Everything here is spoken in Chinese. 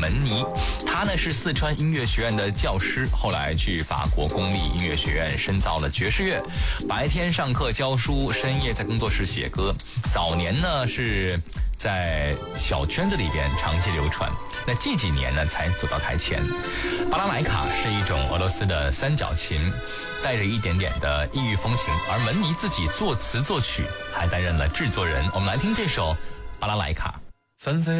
门尼。他呢是四川音乐学院的教师，后来去法国公立音乐学院深造了爵士乐，白天上课教书，深夜在工作室写歌。早年呢是在小圈子里边长期流传，那这几年呢才走到台前。巴拉莱卡是一种俄罗斯的三角琴，带着一点点的异域风情，而门尼自己作词作曲，还担任了制作人。我们来听这首巴拉莱卡。纷飞